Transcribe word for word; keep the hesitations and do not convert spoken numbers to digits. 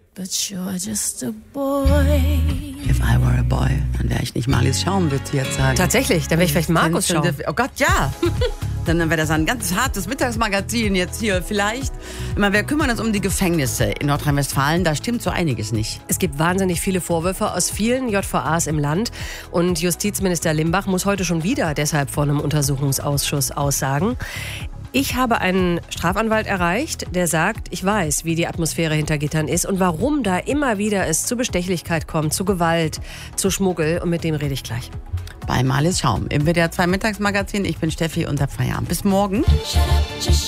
but you're just a boy. If I were a boy, dann wäre ich nicht Marlies Schaum, würde ich jetzt sagen. Tatsächlich, dann wäre ich vielleicht Markus Schaum. Oh Gott, ja. Dann wäre das ein ganz hartes Mittagsmagazin jetzt hier vielleicht. Immer, wir kümmern uns um die Gefängnisse in Nordrhein-Westfalen. Da stimmt so einiges nicht. Es gibt wahnsinnig viele Vorwürfe aus vielen J V As im Land. Und Justizminister Limbach muss heute schon wieder deshalb vor einem Untersuchungsausschuss aussagen. Ich habe einen Strafanwalt erreicht, der sagt, ich weiß, wie die Atmosphäre hinter Gittern ist und warum da immer wieder es zu Bestechlichkeit kommt, zu Gewalt, zu Schmuggel. Und mit dem rede ich gleich. Bei Marlies Schaum im W D R zwei Mittagsmagazin. Ich bin Steffi und hab Feierabend. Bis morgen.